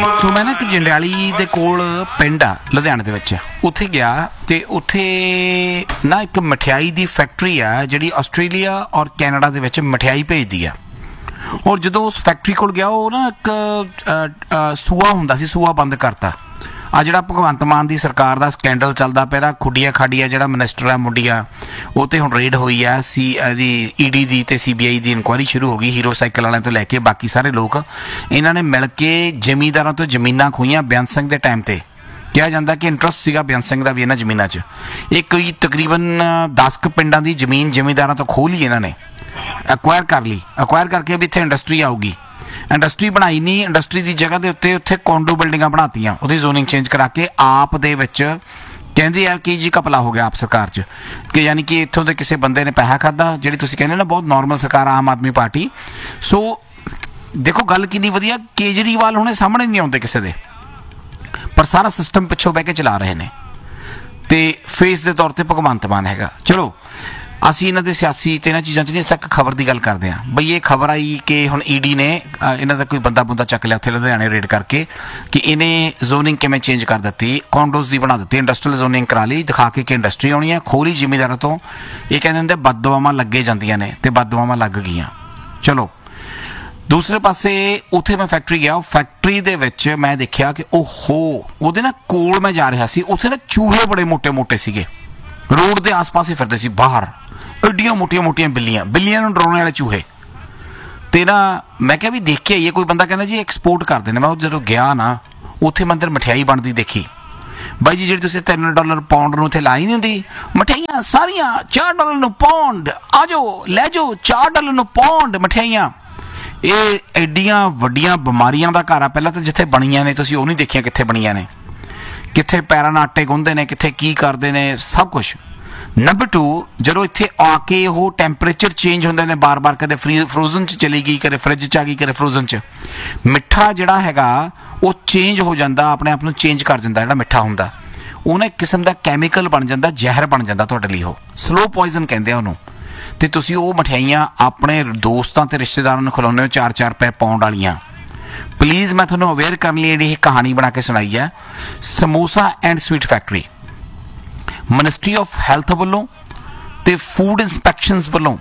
ਸੋ ਮੈਂ ਨਾ ਇੱਕ ਜੰਡਿਆਲੀ ਦੇ ਕੋਲ ਪਿੰਡ ਆ ਲੁਧਿਆਣੇ ਦੇ ਵਿੱਚ, ਉੱਥੇ ਗਿਆ ਤੇ ਉੱਥੇ ਨਾ ਇੱਕ ਮਠਿਆਈ ਦੀ ਫੈਕਟਰੀ ਆ ਜਿਹੜੀ ਆਸਟ੍ਰੇਲੀਆ ਔਰ ਕੈਨੇਡਾ ਦੇ ਵਿੱਚ ਮਠਿਆਈ ਭੇਜਦੀ ਆ। ਔਰ ਜਦੋਂ ਉਸ ਫੈਕਟਰੀ ਕੋਲ ਗਿਆ ਉਹ ਨਾ ਇੱਕ ਸੂਆ ਹੁੰਦਾ ਸੀ, ਸੂਆ ਬੰਦ ਕਰਤਾ। ਆ ਜਿਹੜਾ ਭਗਵੰਤ ਮਾਨ ਦੀ ਸਰਕਾਰ ਦਾ ਸਕੈਂਡਲ ਚੱਲਦਾ ਪਿਆ, ਖੁੱਡੀਆਂ ਖਾਡੀਆਂ ਜਿਹੜਾ ਮਿਨਿਸਟਰ ਆ ਮੁੰਡੀਆ, ਉਹ 'ਤੇ ਹੁਣ ਰੇਡ ਹੋਈ ਆ ਇਹਦੀ ED ਦੀ ਅਤੇ CBI ਦੀ ਇਨਕੁਆਇਰੀ ਸ਼ੁਰੂ ਹੋ ਗਈ। ਹੀਰੋ ਸਾਈਕਲ ਵਾਲਿਆਂ ਤੋਂ ਲੈ ਕੇ ਬਾਕੀ ਸਾਰੇ ਲੋਕ ਇਹਨਾਂ ਨੇ ਮਿਲ ਕੇ ਜ਼ਮੀਂਦਾਰਾਂ ਤੋਂ ਜ਼ਮੀਨਾਂ ਖੋਹੀਆਂ। ਬੇਅੰਤ ਸਿੰਘ ਦੇ ਟਾਈਮ 'ਤੇ ਕਿਹਾ ਜਾਂਦਾ ਕਿ ਇੰਟਰਸਟ ਸੀਗਾ ਬੇਅੰਤ ਸਿੰਘ ਦਾ ਵੀ ਇਹਨਾਂ ਜ਼ਮੀਨਾਂ 'ਚ। ਇਹ ਕੋਈ ਤਕਰੀਬਨ 10 ਕੁ ਪਿੰਡਾਂ ਦੀ ਜ਼ਮੀਨ ਜ਼ਮੀਂਦਾਰਾਂ ਤੋਂ ਖੋਹ ਲਈ ਇਹਨਾਂ ਨੇ, ਅਕਵਾਇਰ ਕਰ ਲਈ। ਅਕਵਾਇਰ ਕਰਕੇ ਵੀ ਇੱਥੇ ਇੰਡਸਟਰੀ ਆਊਗੀ। ਇੰਡਸਟਰੀ ਬਣਾਈ ਨਹੀਂ, ਇੰਡਸਟਰੀ ਦੀ ਜਗ੍ਹਾ ਦੇ ਉੱਤੇ ਉੱਥੇ ਕੋਂਡੋ ਬਿਲਡਿੰਗਾਂ ਬਣਾਤੀਆਂ, ਉਹਦੀ ਜ਼ੋਨਿੰਗ ਚੇਂਜ ਕਰਾ ਕੇ। ਆਪ ਦੇ ਵਿੱਚ ਕਹਿੰਦੇ ਯਾਰ ਕਿ ਜੀ ਘਪਲਾ ਹੋ ਗਿਆ ਆਪ ਸਰਕਾਰ 'ਚ, ਕਿ ਯਾਨੀ ਕਿ ਇੱਥੋਂ ਦੇ ਕਿਸੇ ਬੰਦੇ ਨੇ ਪੈਸਾ ਖਾਧਾ, ਜਿਹੜੀ ਤੁਸੀਂ ਕਹਿੰਦੇ ਨਾ ਬਹੁਤ ਨੋਰਮਲ ਸਰਕਾਰ ਆਮ ਆਦਮੀ ਪਾਰਟੀ। ਸੋ ਦੇਖੋ ਗੱਲ ਕਿੰਨੀ ਵਧੀਆ, ਕੇਜਰੀਵਾਲ ਹੁਣੇ ਸਾਹਮਣੇ ਨਹੀਂ ਆਉਂਦੇ ਕਿਸੇ ਦੇ, ਪਰ ਸਾਰਾ ਸਿਸਟਮ ਪਿੱਛੋਂ ਬਹਿ ਕੇ ਚਲਾ ਰਹੇ ਨੇ। ਤੇ ਫੇਸ ਦੇ ਤੌਰ 'ਤੇ ਭਗਵੰਤ ਮਾਨ ਹੈਗਾ। ਚਲੋ ਅਸੀਂ ਇਹਨਾਂ ਦੇ ਸਿਆਸੀ ਅਤੇ ਇਹਨਾਂ ਚੀਜ਼ਾਂ 'ਚ ਨਹੀਂ, ਇਸ ਤੱਕ ਖਬਰ ਦੀ ਗੱਲ ਕਰਦੇ ਹਾਂ। ਬਈ ਇਹ ਖਬਰ ਆਈ ਕਿ ਹੁਣ ED ਨੇ ਇਹਨਾਂ ਦਾ ਕੋਈ ਬੰਦਾ ਚੱਕ ਲਿਆ ਉੱਥੇ ਲੁਧਿਆਣੇ ਰੇਡ ਕਰਕੇ, ਕਿ ਇਹਨੇ ਜ਼ੋਨਿੰਗ ਕਿਵੇਂ ਚੇਂਜ ਕਰ ਦਿੱਤੀ, ਕੌਂਡੋਜ਼ ਦੀ ਬਣਾ ਦਿੱਤੀ, ਇੰਡਸਟਰੀਅਲ ਜ਼ੋਨਿੰਗ ਕਰਾ ਲਈ, ਦਿਖਾ ਕੇ ਕਿ ਇੰਡਸਟਰੀ ਆਉਣੀ ਹੈ। ਖੋਲੀ ਜ਼ਿਮੀਂਦਾਰਾਂ ਤੋਂ। ਇਹ ਕਹਿੰਦੇ ਹੁੰਦੇ ਬਦਦੁਆਵਾਂ ਲੱਗੇ ਜਾਂਦੀਆਂ ਨੇ, ਅਤੇ ਬਦਦੁਆਵਾਂ ਲੱਗ ਗਈਆਂ। ਚਲੋ ਦੂਸਰੇ ਪਾਸੇ ਉੱਥੇ ਮੈਂ ਫੈਕਟਰੀ ਗਿਆ। ਉਹ ਫੈਕਟਰੀ ਦੇ ਵਿੱਚ ਮੈਂ ਦੇਖਿਆ ਕਿ ਉਹਦੇ ਨਾ ਕੋਲ ਮੈਂ ਜਾ ਰਿਹਾ ਸੀ, ਉੱਥੇ ਨਾ ਚੂਹੇ ਬੜੇ ਮੋਟੇ ਮੋਟੇ ਸੀਗੇ, ਰੋਡ ਦੇ ਆਸ ਪਾਸ ਹੀ ਫਿਰਦੇ ਸੀ ਬਾਹਰ, ਐਡੀਆਂ ਮੋਟੀਆਂ ਮੋਟੀਆਂ ਬਿੱਲੀਆਂ ਨੂੰ ਡਰਾਉਣ ਵਾਲੇ ਚੂਹੇ। ਤੇ ਨਾ ਮੈਂ ਕਿਹਾ ਵੀ ਦੇਖ ਕੇ ਆਈਏ। ਕੋਈ ਬੰਦਾ ਕਹਿੰਦਾ ਜੀ ਐਕਸਪੋਰਟ ਕਰਦੇ ਨੇ। ਮੈਂ ਜਦੋਂ ਗਿਆ ਨਾ ਉੱਥੇ ਮੈਂ ਅੰਦਰ ਮਠਿਆਈ ਬਣਦੀ ਦੇਖੀ। ਬਾਈ ਜੀ ਜਿਹੜੀ ਤੁਸੀਂ $3 ਪਾਉਂਡ ਨੂੰ ਇੱਥੇ ਲਾਈ ਨਹੀਂ ਹੁੰਦੀ, ਮਠਿਆਈਆਂ ਸਾਰੀਆਂ $4 ਨੂੰ ਪਾਉਂਡ, ਆ ਜਾਓ ਲੈ ਜਾਓ $4 ਨੂੰ ਪਾਉਂਡ ਮਠਿਆਈਆਂ। ਇਹ ਐਡੀਆਂ ਵੱਡੀਆਂ ਬਿਮਾਰੀਆਂ ਦਾ ਘਰ ਆ। ਪਹਿਲਾਂ ਤਾਂ ਜਿੱਥੇ ਬਣੀਆਂ ਨੇ ਤੁਸੀਂ ਉਹ ਨਹੀਂ ਦੇਖੀਆਂ ਕਿੱਥੇ ਬਣੀਆਂ ਨੇ, ਕਿੱਥੇ ਪੈਰਾਂ ਨਾਲ ਆਟੇ ਗੁੰਨਦੇ ਨੇ, ਕਿੱਥੇ ਕੀ ਕਰਦੇ ਨੇ, ਸਭ ਕੁਛ। ਨੰਬਰ 2, ਜਦੋਂ ਇੱਥੇ ਆ ਕੇ ਉਹ ਟੈਂਪਰੇਚਰ ਚੇਂਜ ਹੁੰਦੇ ਨੇ ਬਾਰ-ਬਾਰ, ਕਦੇ ਫਰੋਜ਼ਨ 'ਚ ਚਲੀ ਗਈ, ਕਦੇ ਫਰਿੱਜ 'ਚ ਆ ਗਈ, ਕਦੇ ਫਰੋਜ਼ਨ 'ਚ। ਮਿੱਠਾ ਜਿਹੜਾ ਹੈਗਾ ਉਹ ਚੇਂਜ ਹੋ ਜਾਂਦਾ, ਆਪਣੇ ਆਪ ਨੂੰ ਚੇਂਜ ਕਰ ਜਾਂਦਾ। ਜਿਹੜਾ ਮਿੱਠਾ ਹੁੰਦਾ ਉਹ ਨਾ ਇੱਕ ਕਿਸਮ ਦਾ ਕੈਮੀਕਲ ਬਣ ਜਾਂਦਾ, ਜ਼ਹਿਰ ਬਣ ਜਾਂਦਾ ਤੁਹਾਡੇ ਲਈ। ਉਹ ਸਲੋ ਪੋਇਜ਼ਨ ਕਹਿੰਦੇ ਆ ਉਹਨੂੰ। ਅਤੇ ਤੁਸੀਂ ਉਹ ਮਠਿਆਈਆਂ ਆਪਣੇ ਦੋਸਤਾਂ ਅਤੇ ਰਿਸ਼ਤੇਦਾਰਾਂ ਨੂੰ ਖਿਲਾਉਂਦੇ ਹੋ $4 ਪਾਉਂਡ ਵਾਲੀਆਂ। ਪਲੀਜ਼ ਮੈਂ ਤੁਹਾਨੂੰ ਅਵੇਅਰ ਕਰਨ ਲਈ ਜਿਹੜੀ ਇਹ ਕਹਾਣੀ ਬਣਾ ਕੇ ਸੁਣਾਈ ਹੈ। Samosa and sweet factory ministry of health ਵੱਲੋਂ ਅਤੇ ਫੂਡ ਇੰਸਪੈਕਸ਼ਨਸ ਵੱਲੋਂ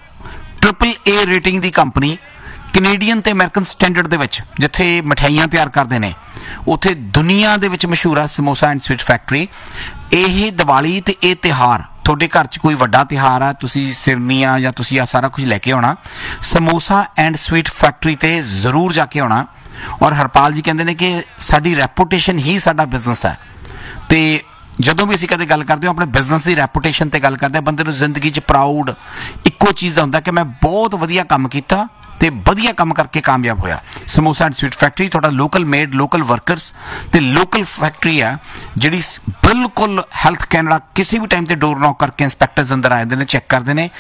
AAA ਰੇਟਿੰਗ ਦੀ ਕੰਪਨੀ, ਕੈਨੇਡੀਅਨ ਅਤੇ ਅਮਰੀਕਨ ਸਟੈਂਡਰਡ ਦੇ ਵਿੱਚ ਜਿੱਥੇ ਮਠਿਆਈਆਂ ਤਿਆਰ ਕਰਦੇ ਨੇ, ਉੱਥੇ ਦੁਨੀਆ ਦੇ ਵਿੱਚ ਮਸ਼ਹੂਰ ਆ ਸਮੋਸਾ ਐਂਡ ਸਵੀਟ ਫੈਕਟਰੀ। ਇਹ ਦੀਵਾਲੀ ਅਤੇ ਇਹ ਤਿਉਹਾਰ, ਤੁਹਾਡੇ ਘਰ 'ਚ ਕੋਈ ਵੱਡਾ ਤਿਉਹਾਰ ਆ, ਤੁਸੀਂ ਸਿਰਨੀਆਂ ਜਾਂ ਤੁਸੀਂ ਆ ਸਾਰਾ ਕੁਝ ਲੈ ਕੇ ਆਉਣਾ, ਸਮੋਸਾ ਐਂਡ ਸਵੀਟ ਫੈਕਟਰੀ 'ਤੇ ਜ਼ਰੂਰ ਜਾ ਕੇ ਆਉਣਾ। ਔਰ ਹਰਪਾਲ ਜੀ ਕਹਿੰਦੇ ਨੇ ਕਿ ਸਾਡੀ ਰੈਪੂਟੇਸ਼ਨ ਹੀ ਸਾਡਾ ਬਿਜ਼ਨਸ ਹੈ। ਅਤੇ ਜਦੋਂ ਵੀ ਅਸੀਂ ਕਦੇ ਗੱਲ ਕਰਦੇ ਹਾਂ ਆਪਣੇ ਬਿਜ਼ਨਸ ਦੀ ਰੈਪੂਟੇਸ਼ਨ 'ਤੇ ਗੱਲ ਕਰਦੇ ਹਾਂ, ਬੰਦੇ ਨੂੰ ਜ਼ਿੰਦਗੀ 'ਚ ਪ੍ਰਾਊਡ ਇੱਕੋ ਚੀਜ਼ ਦਾ ਹੁੰਦਾ ਕਿ ਮੈਂ ਬਹੁਤ ਵਧੀਆ ਕੰਮ ਕੀਤਾ ਅਤੇ ਵਧੀਆ ਕੰਮ ਕਰਕੇ ਕਾਮਯਾਬ ਹੋਇਆ। ਸਮੋਸਾ ਐਂਡ ਸਵੀਟ ਫੈਕਟਰੀ ਤੁਹਾਡਾ ਲੋਕਲ ਮੇਡ, ਲੋਕਲ ਵਰਕਰਸ ਅਤੇ ਲੋਕਲ ਫੈਕਟਰੀ ਆ ਜਿਹੜੀ ਬਿਲਕੁਲ ਹੈਲਥ ਕੈਨੇਡਾ ਕਿਸੇ ਵੀ ਟਾਈਮ 'ਤੇ ਡੋਰ ਨੌਕ ਕਰਕੇ ਇੰਸਪੈਕਟਰਸ ਅੰਦਰ ਆ ਜਾਂਦੇ ਨੇ, ਚੈੱਕ ਕਰਦੇ ਨੇ।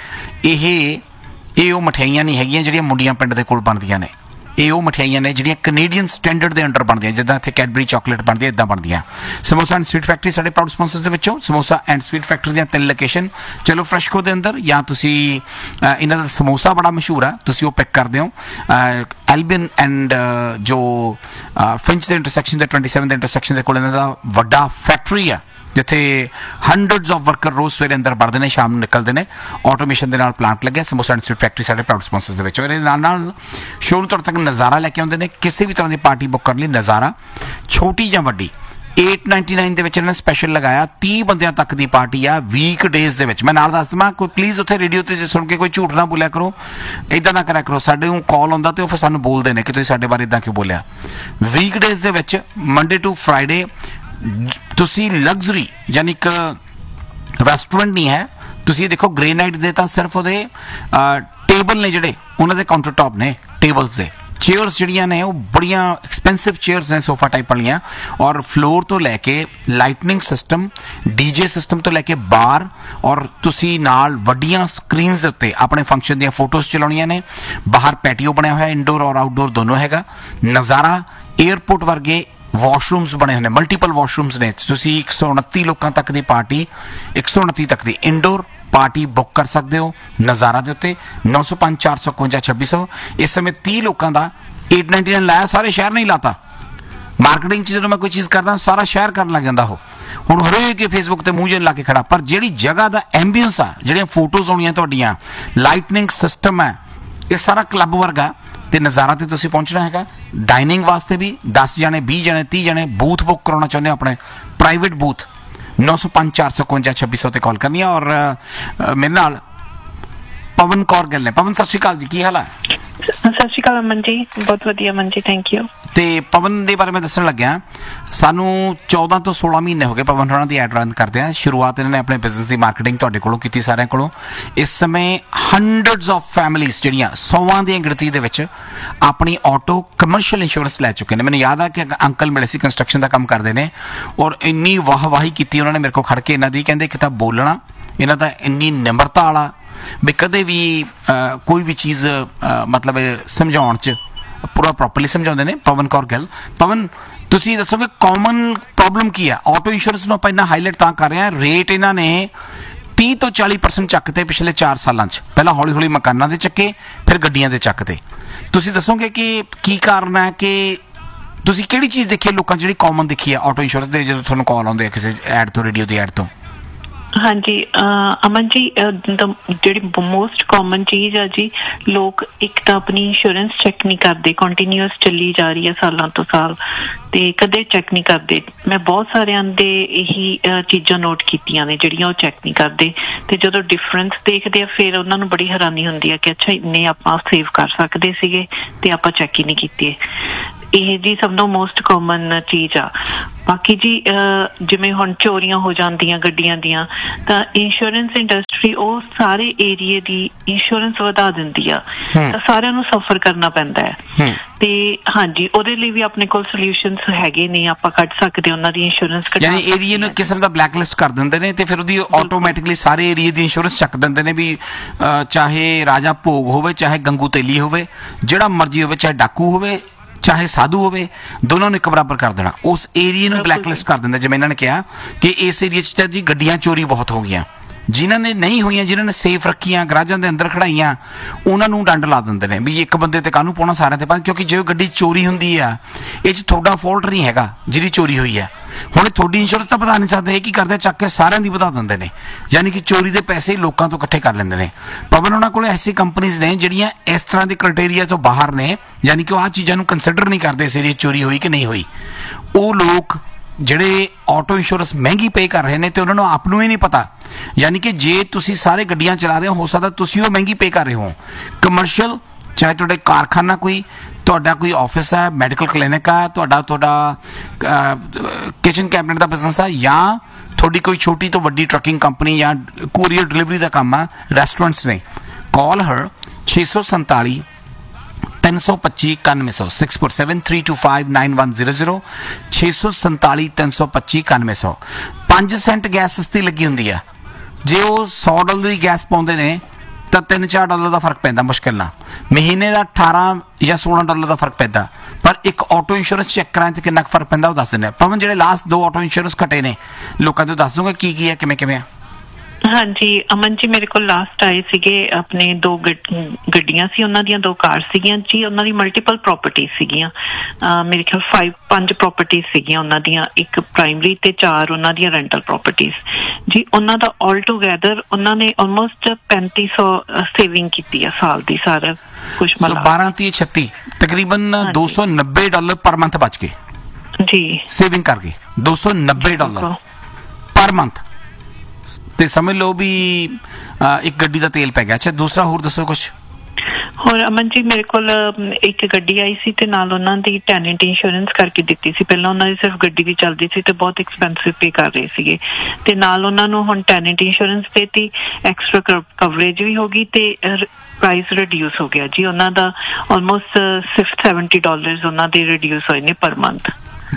ਇਹ ਉਹ ਮਠਿਆਈਆਂ ਨਹੀਂ ਹੈਗੀਆਂ ਜਿਹੜੀਆਂ ਮੁੰਡੀਆਂ ਪਿੰਡ ਦੇ ਕੋਲ ਬਣਦੀਆਂ ਨੇ। ਇਹ ਉਹ ਮਠਿਆਈਆਂ ਨੇ ਜਿਹੜੀਆਂ ਕੈਨੇਡੀਅਨ ਸਟੈਂਡਰਡ ਦੇ ਅੰਡਰ ਬਣਦੀਆਂ, ਜਿੱਦਾਂ ਇੱਥੇ ਕੈਡਬਰੀ ਚਾਕਲੇਟ ਬਣਦੀ ਹੈ, ਇੱਦਾਂ ਬਣਦੀਆਂ। ਸਮੋਸਾ ਐਂਡ ਸਵੀਟ ਫੈਕਟਰੀ ਸਾਡੇ ਪ੍ਰਾਊਡ ਸਪਾਂਸਰਸ ਦੇ ਵਿੱਚੋਂ। ਸਮੋਸਾ ਐਂਡ ਸਵੀਟ ਫੈਕਟਰੀ ਦੀਆਂ 3 ਲੋਕੇਸ਼ਨ, ਚਲੋ ਫਰੈਸ਼ਕੋ ਦੇ ਅੰਦਰ, ਜਾਂ ਤੁਸੀਂ ਇਹਨਾਂ ਦਾ ਸਮੋਸਾ ਬੜਾ ਮਸ਼ਹੂਰ ਆ, ਤੁਸੀਂ ਉਹ ਪਿਕ ਕਰਦੇ ਹੋ। ਐਲਬਨ ਐਂਡ ਜੋ ਫਿੰਚ ਦੇ ਇੰਟਰਸੈਕਸ਼ਨ ਦੇ 27 ਦੇ ਇੰਟਰਸੈਕਸ਼ਨ ਦੇ ਕੋਲ ਇਹਨਾਂ ਦਾ ਵੱਡਾ ਫੈਕਟਰੀ ਆ, ਜਿੱਥੇ ਹੰਡਰਡਸ ਆਫ ਵਰਕਰ ਰੋਜ਼ ਸਵੇਰੇ ਅੰਦਰ ਵੜਦੇ ਨੇ, ਸ਼ਾਮ ਨੂੰ ਨਿਕਲਦੇ ਨੇ। ਆਟੋਮੇਸ਼ਨ ਦੇ ਨਾਲ ਪਲਾਂਟ ਲੱਗਿਆ। ਸਮੋਸਾ ਐਂਡ ਸਵੀਟ ਫੈਕਟਰੀ ਸਾਡੇ ਪ੍ਰਾਊਡ ਸਪਾਂਸਰਸ ਦੇ ਵਿੱਚ। ਇਹਦੇ ਨਾਲ ਸ਼ੋਅ ਨੂੰ ਤੁਹਾਡੇ ਤੱਕ ਨਜ਼ਾਰਾ ਲੈ ਕੇ ਆਉਂਦੇ ਨੇ। ਕਿਸੇ ਵੀ ਤਰ੍ਹਾਂ ਦੀ ਪਾਰਟੀ ਬੁੱਕ ਕਰਨ ਲਈ ਨਜ਼ਾਰਾ, ਛੋਟੀ ਜਾਂ ਵੱਡੀ, $8.99 ਦੇ ਵਿੱਚ ਇਹਨਾਂ ਨੇ ਸਪੈਸ਼ਲ ਲਗਾਇਆ। 30 ਬੰਦਿਆਂ ਤੱਕ ਦੀ ਪਾਰਟੀ ਆ ਵੀਕ ਡੇਜ਼ ਦੇ ਵਿੱਚ। ਮੈਂ ਨਾਲ ਦੱਸ ਦੇਵਾਂ, ਕੋਈ ਪਲੀਜ਼ ਉੱਥੇ ਰੇਡੀਓ 'ਤੇ ਸੁਣ ਕੇ ਕੋਈ ਝੂਠ ਨਾ ਬੋਲਿਆ ਕਰੋ, ਇੱਦਾਂ ਨਾ ਕਰਿਆ ਕਰੋ। ਸਾਡੇ ਨੂੰ ਕਾਲ ਆਉਂਦਾ ਅਤੇ ਉਹ ਫਿਰ ਸਾਨੂੰ ਬੋਲਦੇ ਨੇ ਕਿ ਤੁਸੀਂ ਸਾਡੇ ਬਾਰੇ ਇੱਦਾਂ ਕਿਉਂ ਬੋਲਿਆ। ਵੀਕ ਡੇਜ਼ ਦੇ ਵਿੱਚ ਮੰਡੇ ਟੂ ਫਰਾਈਡੇ ਤੁਸੀਂ ਲਗਜ਼ਰੀ, ਯਾਨੀ ਕਿ ਰੈਸਟੋਰੈਂਟ ਨਹੀਂ ਹੈ, ਤੁਸੀਂ ਦੇਖੋ ਗ੍ਰੇ ਨਾਈਟ ਦੇ ਤਾਂ ਸਿਰਫ ਉਹਦੇ ਟੇਬਲ ਨੇ ਜਿਹੜੇ ਉਹਨਾਂ ਦੇ ਕਾਊਂਟਰ ਟਾਪ ਨੇ, ਟੇਬਲਸ ਦੇ। ਚੇਅਰਸ ਜਿਹੜੀਆਂ ਨੇ ਉਹ ਬੜੀਆਂ ਐਕਸਪੈਂਸਿਵ ਚੇਅਰਸ ਨੇ, ਸੋਫਾ ਟਾਈਪ ਵਾਲੀਆਂ। ਔਰ ਫਲੋਰ ਤੋਂ ਲੈ ਕੇ ਲਾਈਟਨਿੰਗ ਸਿਸਟਮ, DJ ਸਿਸਟਮ ਤੋਂ ਲੈ ਕੇ ਬਾਰ, ਔਰ ਤੁਸੀਂ ਨਾਲ ਵੱਡੀਆਂ ਸਕਰੀਨਸ ਦੇ ਉੱਤੇ ਆਪਣੇ ਫੰਕਸ਼ਨ ਦੀਆਂ ਫੋਟੋਜ਼ ਚਲਾਉਣੀਆਂ ਨੇ। ਬਾਹਰ ਪੈਟੀਓ ਬਣਿਆ ਹੋਇਆ, ਇਨਡੋਰ ਔਰ ਆਊਟਡੋਰ ਦੋਨੋਂ ਹੈਗਾ। ਨਜ਼ਾਰਾ ਏਅਰਪੋਰਟ ਵਰਗੇ ਵਾਸ਼ਰੂਮਸ ਬਣੇ ਹੋਏ ਨੇ, ਮਲਟੀਪਲ ਵਾਸ਼ਰੂਮਸ ਨੇ। ਤੁਸੀਂ 129 ਲੋਕਾਂ ਤੱਕ ਦੀ ਪਾਰਟੀ, 129 ਤੱਕ ਦੀ ਇਨਡੋਰ ਪਾਰਟੀ ਬੁੱਕ ਕਰ ਸਕਦੇ ਹੋ। ਨਜ਼ਾਰਾ ਦੇ ਉੱਤੇ 905 451 2600। ਇਸ ਸਮੇਂ 30 ਲੋਕਾਂ ਦਾ $8.99 ਲਾਇਆ, ਸਾਰੇ ਸ਼ਹਿਰ ਨਹੀਂ ਲਾਤਾ। ਮਾਰਕੀਟਿੰਗ 'ਚ ਜਦੋਂ ਮੈਂ ਕੋਈ ਚੀਜ਼ ਕਰਦਾ ਸਾਰਾ ਸ਼ੇਅਰ ਕਰਨ ਲੱਗ ਜਾਂਦਾ ਉਹ ਹੁਣ ਹਰੇਕ ਹੀ ਫੇਸਬੁੱਕ ਤੇ ਮੂੰਹ ਜੇ ਲਾ ਕੇ ਖੜਾ ਪਰ ਜਿਹੜੀ ਜਗ੍ਹਾ ਦਾ ਐਂਬੀਐਂਸ ਆ ਜਿਹੜੀਆਂ ਫੋਟੋਜ਼ ਆਉਣੀਆਂ ਤੁਹਾਡੀਆਂ ਲਾਈਟਨਿੰਗ ਸਿਸਟਮ ਹੈ ਇਹ ਸਾਰਾ ਕਲੱਬ ਵਰਗਾ ਤੇ ਨਜ਼ਾਰਾ ਤੇ ਤੁਸੀਂ ਪਹੁੰਚਣਾ ਹੈਗਾ ਡਾਈਨਿੰਗ ਵਾਸਤੇ ਵੀ 10 ਜਣੇ 20 ਜਣੇ 30 ਜਣੇ ਬੂਥ ਬੁੱਕ ਕਰਾਉਣਾ ਚਾਹੁੰਦੇ ਹੋ ਆਪਣੇ ਪ੍ਰਾਈਵੇਟ ਬੂਥ 905 452 2600 ਤੇ ਕਾਲ ਕਰਨੀ ਹੈ ਔਰ ਮੇਰੇ ਨਾਲ ਪਵਨ ਕੌਰ ਗਿੱਲ ਨੇ ਪਵਨ ਸਤਿ ਸ਼੍ਰੀ ਅਕਾਲ ਜੀ ਕੀ ਹਾਲ ਹੈ ਸਤਿ ਸ਼੍ਰੀ ਅਕਾਲ ਅਮਨ ਜੀ ਬਹੁਤ ਵਧੀਆ ਅਮਨ ਜੀ ਥੈਂਕ ਯੂ ਤੇ ਪਵਨ ਦੇ ਬਾਰੇ ਮੈਂ ਦੱਸਣ ਲੱਗਿਆ ਸਾਨੂੰ 14 ਤੋਂ 16 ਮਹੀਨੇ ਹੋ ਗਏ ਪਵਨ ਹੋਰਾਂ ਦੀ ਐਡ ਰਨ ਕਰਦੇ ਆ ਸ਼ੁਰੂਆਤ ਇਹਨਾਂ ਨੇ ਆਪਣੇ ਬਿਜ਼ਨਸ ਦੀ ਮਾਰਕੀਟਿੰਗ ਤੁਹਾਡੇ ਕੋਲੋਂ ਕੀਤੀ ਸਾਰਿਆਂ ਕੋਲੋਂ ਇਸ ਸਮੇਂ ਹੰਡਰਡਸ ਆਫ ਫੈਮਿਲੀਜ਼ ਜਿਹੜੀਆਂ 100ਵਾਂ ਦੀਆਂ ਗਿਣਤੀ ਦੇ ਵਿੱਚ ਆਪਣੀ ਆਟੋ ਕਮਰਸ਼ੀਅਲ ਇੰਸ਼ੋਰੈਂਸ ਲੈ ਚੁੱਕੇ ਨੇ ਮੈਨੂੰ ਯਾਦ ਆ ਕਿ ਅੰਕਲ ਮਿਲੇ ਸੀ ਕੰਸਟਰਕਸ਼ਨ ਦਾ ਕੰਮ ਕਰਦੇ ਨੇ ਔਰ ਇੰਨੀ ਵਾਹਵਾਹੀ ਕੀਤੀ ਉਹਨਾਂ ਨੇ ਮੇਰੇ ਕੋਲ ਖੜ ਕੇ ਇਹਨਾਂ ਦੀ ਕਹਿੰਦੇ ਕਿ ਤਾਂ ਬੋਲਣਾ ਇਹਨਾਂ ਦਾ ਇੰਨੀ ਨਿਮਰਤਾ ਵਾਲਾ ਵੀ ਕਦੇ ਵੀ ਕੋਈ ਵੀ ਚੀਜ਼ ਮਤਲਬ ਸਮਝਾਉਣ 'ਚ ਪੂਰਾ ਪ੍ਰੋਪਰਲੀ ਸਮਝਾਉਂਦੇ ਨੇ ਪਵਨ ਕੌਰ ਗਿੱਲ ਪਵਨ ਤੁਸੀਂ ਦੱਸੋਗੇ ਕਾਮਨ ਪ੍ਰੋਬਲਮ ਕੀ ਆ ਆਟੋ ਇੰਸ਼ੋਰੈਂਸ ਨੂੰ ਆਪਾਂ ਇੰਨਾ ਹਾਈਲਾਈਟ ਤਾਂ ਕਰ ਰਹੇ ਹਾਂ ਰੇਟ ਇਹਨਾਂ ਨੇ 30 ਤੋਂ 40% ਚੱਕਤੇ ਪਿਛਲੇ 4 ਸਾਲਾਂ 'ਚ ਪਹਿਲਾਂ ਹੌਲੀ ਹੌਲੀ ਮਕਾਨਾਂ ਦੇ ਚੱਕੇ ਫਿਰ ਗੱਡੀਆਂ ਦੇ ਚੱਕਤੇ ਤੁਸੀਂ ਦੱਸੋਗੇ ਕਿ ਕੀ ਕਾਰਨ ਹੈ ਕਿ ਤੁਸੀਂ ਕਿਹੜੀ ਚੀਜ਼ ਦੇਖੀ ਲੋਕਾਂ ਜਿਹੜੀ ਕਾਮਨ ਦੇਖੀ ਆ ਆਟੋ ਇੰਸ਼ੋਰੈਂਸ ਦੇ ਜਦੋਂ ਤੁਹਾਨੂੰ ਕਾਲ ਆਉਂਦੇ ਆ ਕਿਸੇ ਐਡ ਤੋਂ ਰੇਡੀਓ ਦੀ ਐਡ ਤੋਂ ਹਾਂਜੀ ਅਮਨ ਜੀ ਜਿਹੜੀ ਮੋਸਟ ਕਾਮਨ ਚੀਜ਼ ਆ ਜੀ ਲੋਕ ਇੱਕ ਤਾਂ ਆਪਣੀ ਇੰਸ਼ੋਰੈਂਸ ਚੈੱਕ ਨਹੀਂ ਕਰਦੇ ਕੰਟੀਨਿਊਸ ਚੱਲੀ ਜਾ ਰਹੀ ਹੈ ਸਾਲਾਂ ਤੋਂ ਸਾਲ ਤੇ ਕਦੇ ਚੈੱਕ ਨਹੀਂ ਕਰਦੇ ਮੈਂ ਬਹੁਤ ਸਾਰਿਆਂ ਦੇ ਇਹੀ ਚੀਜ਼ਾਂ ਨੋਟ ਕੀਤੀਆਂ ਨੇ ਜਿਹੜੀਆਂ ਉਹ ਚੈੱਕ ਨਹੀਂ ਕਰਦੇ ਤੇ ਜਦੋਂ ਡਿਫਰੈਂਸ ਦੇਖਦੇ ਆ ਫਿਰ ਉਹਨਾਂ ਨੂੰ ਬੜੀ ਹੈਰਾਨੀ ਹੁੰਦੀ ਹੈ ਕਿ ਅੱਛਾ ਇੰਨੇ ਆਪਾਂ ਸੇਵ ਕਰ ਸਕਦੇ ਸੀਗੇ ਤੇ ਆਪਾਂ ਚੈੱਕ ਹੀ ਨਹੀਂ ਕੀਤੇ ਇਹ ਜੀ ਸਭ ਤੋਂ ਮੋਸਟ ਕਾਮਨ ਚੀਜ਼ ਆ ਬਾਕੀ ਜੀ ਜਿਵੇਂ ਹੁਣ ਚੋਰੀਆਂ ਹੋ ਜਾਂਦੀਆਂ ਗੱਡੀਆਂ ਦੀਆਂ ਤਾਂ ਇੰਸ਼ੋਰੈਂਸ ਇੰਡਸਟਰੀ ਉਹ ਸਾਰੇ ਏਰੀਏ ਦੀ ਇੰਸ਼ੋਰੈਂਸ ਵਧਾ ਦਿੰਦੀ ਆ ਤਾਂ ਸਾਰਿਆਂ ਨੂੰ ਸਫਰ ਕਰਨਾ ਪੈਂਦਾ ਹੈ ਤੇ ਹਾਂਜੀ ਉਹਦੇ ਲਈ ਵੀ ਆਪਣੇ ਕੋਲ ਸੋਲਿਊਸ਼ਨਸ ਹੈਗੇ ਨੇ ਆਪਾਂ ਕੱਢ ਸਕਦੇ ਉਹਨਾਂ ਦੀ ਇੰਸ਼ੋਰੈਂਸ ਯਾਨੀ ਏਰੀਏ ਨੂੰ ਕਿਸਮ ਦਾ ਬਲੈਕ ਲਿਸਟ ਕਰ ਦਿੰਦੇ ਨੇ ਤੇ ਫਿਰ ਉਹਦੀ ਆਟੋਮੈਟਿਕਲੀ ਸਾਰੇ ਏਰੀਏ ਦੀ ਇੰਸ਼ੋਰੈਂਸ ਚੱਕ ਦਿੰਦੇ ਨੇ ਵੀ ਚਾਹੇ ਰਾਜਾ ਭੋਗ ਹੋਵੇ ਚਾਹੇ ਗੰਗੂ ਤੇਲੀ ਹੋਵੇ ਜਿਹੜਾ ਮਰਜ਼ੀ ਹੋਵੇ ਚਾਹੇ ਡਾਕੂ ਹੋਵੇ ਚਾਹੇ ਸਾਧੂ ਹੋਵੇ ਦੋਨਾਂ ਨੂੰ ਇੱਕ ਬਰਾਬਰ ਕਰ ਦੇਣਾ ਉਸ ਏਰੀਏ ਨੂੰ ਬਲੈਕ ਲਿਸਟ ਕਰ ਦਿੰਦਾ ਜਿਵੇਂ ਇਹਨਾਂ ਨੇ ਕਿਹਾ ਕਿ ਇਸ ਏਰੀਏ 'ਚ ਤਾਂ ਜੀ ਗੱਡੀਆਂ ਚੋਰੀ ਬਹੁਤ ਹੋ ਗਈਆਂ ਜਿਨ੍ਹਾਂ ਨੇ ਨਹੀਂ ਹੋਈਆਂ ਜਿਨ੍ਹਾਂ ਨੇ ਸੇਫ ਰੱਖੀਆਂ ਗਰਾਜਾਂ ਦੇ ਅੰਦਰ ਖੜਾਈਆਂ ਉਹਨਾਂ ਨੂੰ ਡੰਡ ਲਾ ਦਿੰਦੇ ਨੇ ਵੀ ਇੱਕ ਬੰਦੇ ਤੇ ਕਾਹਨੂੰ ਪਾਉਣਾ ਸਾਰਿਆਂ ਤੇ ਪਾ ਕਿਉਂਕਿ ਜੇ ਗੱਡੀ ਚੋਰੀ ਹੁੰਦੀ ਆ ਇਹ 'ਚ ਤੁਹਾਡਾ ਫਾਲਟ ਨਹੀਂ ਹੈਗਾ ਜਿਹਦੀ ਚੋਰੀ ਹੋਈ ਹੈ ਹੁਣ ਤੁਹਾਡੀ ਇੰਸ਼ੋਰੈਂਸ ਤਾਂ ਵਧਾ ਨਹੀਂ ਸਕਦੇ ਇਹ ਕੀ ਕਰਦੇ ਚੱਕ ਕੇ ਸਾਰਿਆਂ ਦੀ ਵਧਾ ਦਿੰਦੇ ਨੇ ਯਾਨੀ ਕਿ ਚੋਰੀ ਦੇ ਪੈਸੇ ਲੋਕਾਂ ਤੋਂ ਇਕੱਠੇ ਕਰ ਲੈਂਦੇ ਨੇ ਪਵਨ ਉਹਨਾਂ ਕੋਲ ਐਸੀ ਕੰਪਨੀਆਂ ਨੇ ਜਿਹੜੀਆਂ ਇਸ ਤਰ੍ਹਾਂ ਦੇ ਕ੍ਰਾਈਟੇਰੀਆ ਤੋਂ ਬਾਹਰ ਨੇ ਯਾਨੀ ਕਿ ਉਹ ਆਹ ਚੀਜ਼ਾਂ ਨੂੰ ਕੰਸੀਡਰ ਨਹੀਂ ਕਰਦੇ ਇਸ ਏਰੀਏ ਚੋਰੀ ਹੋਈ ਕਿ ਨਹੀਂ ਹੋਈ ਉਹ ਲੋਕ ਜਿਹੜੇ ਆਟੋ ਇੰਸ਼ੋਰੈਂਸ ਮਹਿੰਗੀ ਪੇ ਕਰ ਰਹੇ ਨੇ ਤੇ ਉਹਨਾਂ ਨੂੰ ਆਪ ਨੂੰ ਹੀ ਨਹੀਂ ਪਤਾ ਯਾਨੀ ਕਿ ਜੇ ਤੁਸੀਂ ਸਾਰੇ ਗੱਡੀਆਂ ਚਲਾ ਰਹੇ ਹੋ ਸਕਦਾ ਤੁਸੀਂ ਉਹ ਮਹਿੰਗੀ ਪੇ ਕਰ ਰਹੇ ਹੋ ਕਮਰਸ਼ੀਅਲ ਚਾਹੇ ਤੁਹਾਡੇ ਕਾਰਖਾਨਾ ਕੋਈ ਤੁਹਾਡਾ ਕੋਈ ਆਫਿਸ ਹੈ ਮੈਡੀਕਲ ਕਲੀਨਿਕ ਆ ਤੁਹਾਡਾ ਕਿਚਨ ਕੈਬਨਿਟ ਦਾ ਬਿਜ਼ਨਸ ਆ ਜਾਂ ਤੁਹਾਡੀ ਕੋਈ ਛੋਟੀ ਤੋਂ ਵੱਡੀ ਟਰੱਕਿੰਗ ਕੰਪਨੀ ਜਾਂ ਕੋਰੀਅਰ ਡਿਲੀਵਰੀ ਦਾ ਕੰਮ ਆ ਰੈਸਟੋਰੈਂਟਸ ਨੇ ਕਾਲ ਹਰ 647 325 9100 6473259100 647 325 9100 5 ਸੈਂਟ ਗੈਸ ਸਸਤੀ ਲੱਗੀ ਹੁੰਦੀ ਆ ਜੇ ਉਹ $100 ਦੀ ਗੈਸ ਪਾਉਂਦੇ ਨੇ ਤਾਂ $3-4 ਦਾ ਫਰਕ ਪੈਂਦਾ ਮੁਸ਼ਕਿਲ ਨਾਲ ਮਹੀਨੇ ਦਾ $18 ਜਾਂ $16 ਦਾ ਫਰਕ ਪੈਂਦਾ ਪਰ ਇੱਕ ਆਟੋ ਇੰਸ਼ੋਰੈਂਸ ਚੈੱਕ ਕਰਾਂ ਤੇ ਕਿੰਨਾ ਫਰਕ ਪੈਂਦਾ ਉਹ ਦੱਸ ਦਿੰਦੇ ਪਵਨ ਜਿਹੜੇ ਲਾਸਟ 2 ਆਟੋ ਇੰਸ਼ੋਰੈਂਸ ਘਟੇ ਨੇ ਲੋਕਾਂ ਤੋਂ ਦੱਸ ਦੂੰਗਾ ਕੀ ਹੈ ਕਿਵੇਂ ਆ ਹਾਂਜੀ ਅਮਨ ਜੀ ਮੇਰੇ ਕੋਲ ਲਾਸਟ ਆਏ ਸੀਗੇ ਆਪਣੇ 2 ਗੱਡੀਆਂ ਸੀ ਉਹਨਾਂ ਦੀਆਂ 2 ਕਾਰ ਸੀਗੀਆਂ ਜੀ ਉਹਨਾਂ ਦੀ ਮਲਟੀਪਲ ਪ੍ਰਾਪਰਟੀ ਸੀਗੀਆਂ ਮੇਰੇ ਖਿਆਲ 5 ਪ੍ਰਾਪਰਟੀਜ਼ ਸੀਗੀਆਂ ਉਹਨਾਂ ਦੀਆਂ ਇੱਕ ਪ੍ਰਾਇਮਰੀ ਤੇ 4 ਉਹਨਾਂ ਦੀਆਂ ਰੈਂਟਲ ਪ੍ਰਾਪਰਟੀਜ਼ ਜੀ ਉਹਨਾਂ ਦਾ ਆਲ ਟੂਗੇਦਰ ਉਹਨਾਂ ਨੇ ਆਲਮੋਸਟ 3500 ਸੇਵਿੰਗ ਕੀਤੀ ਆ ਸਾਲ ਦੀ ਸਾਰਾ ਕੁਝ ਮਤਲਬ 12-36 ਤਕਰੀਬਨ $290 ਪਰ ਮੰਥ ਬਚ ਗਏ ਜੀ ਸੇਵਿੰਗ ਕਰ ਗਏ $290 ਪਰ ਮੰਥ ਤੇ ਸਮਝ ਲਓ ਵੀ ਇੱਕ ਗੱਡੀ ਦਾ ਤੇਲ ਪੈ ਗਿਆ ਅੱਛਾ ਦੂਸਰਾ ਹੋਰ ਦੱਸੋ ਕੁਝ ਹੋਰ ਅਮਨ ਜੀ ਮੇਰੇ ਕੋਲ ਇੱਕ ਗੱਡੀ ਆਈ ਸੀ ਤੇ ਨਾਲ ਉਹਨਾਂ ਦੀ ਟੈਨੈਂਟ ਇੰਸ਼ੋਰੈਂਸ ਕਰਕੇ ਦਿੱਤੀ ਸੀ ਪਹਿਲਾਂ ਉਹਨਾਂ ਦੀ ਸਿਰਫ ਗੱਡੀ ਦੀ ਚੱਲਦੀ ਸੀ ਤੇ ਬਹੁਤ ਐਕਸਪੈਂਸਿਵ ਪੇ ਕਰ ਰਹੇ ਸੀਗੇ ਤੇ ਨਾਲ ਉਹਨਾਂ ਨੂੰ ਹੁਣ ਟੈਨੈਂਟ ਇੰਸ਼ੋਰੈਂਸ ਦੇਤੀ ਐਕਸਟਰਾ ਕਵਰੇਜ ਵੀ ਹੋ ਗਈ ਤੇ ਪ੍ਰਾਈਸ ਰਿਡਿਊਸ ਹੋ ਗਿਆ ਜੀ ਉਹਨਾਂ ਦਾ ਆਲਮੋਸਟ ਸਿਰਫ $70 ਉਹਨਾਂ ਦੇ ਰਿਡਿਊਸ ਹੋਏ ਨੇ per month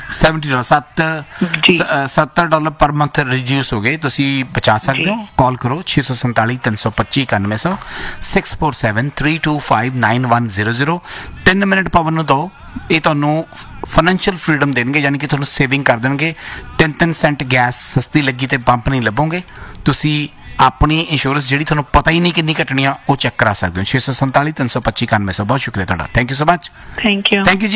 $70 per month reduce ਹੋ ਗਏ ਤੁਸੀਂ ਬਚਾ ਸਕਦੇ ਹੋ ਕਾਲ ਕਰੋ 647 325 9100 647 325 9100 3 ਮਿੰਟ ਪਵਨ ਨੂੰ ਦਿਓ ਇਹ ਤੁਹਾਨੂੰ ਫਾਈਨੈਂਸ਼ੀਅਲ ਫਰੀडम ਦੇਣਗੇ ਯਾਨੀ ਕਿ ਤੁਹਾਨੂੰ ਸੇਵਿੰਗ ਕਰ ਦੇਣਗੇ 3 ਸੈਂਟ ਗੈਸ ਸਸਤੀ ਲੱਗੀ ਤੇ ਪੰਪ ਨਹੀਂ ਲੱਭੋਗੇ ਤੁਸੀਂ ਆਪਣੀ ਇੰਸ਼ੋਰੈਂਸ ਜਿਹੜੀ ਤੁਹਾਨੂੰ ਪਤਾ ਹੀ ਨਹੀਂ ਕਿੰਨੀ ਕੱਟਣੀ ਆ ਉਹ ਚੈੱਕ ਕਰਾ ਸਕਦੇ ਹੋ 647 325 9100 ਬਹੁਤ ਸ਼ੁਕਰੀਆ ਤੁਹਾਡਾ thank you so much thank you